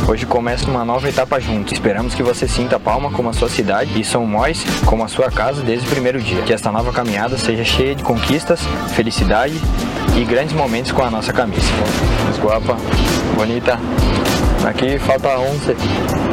Hoje começa uma nova etapa juntos. Esperamos que você sinta Palma como a sua cidade e São Móis como a sua casa desde o primeiro dia. Que esta nova caminhada seja cheia de conquistas, felicidade e grandes momentos com a nossa camisa. Guapa, bonita. Aqui falta 11.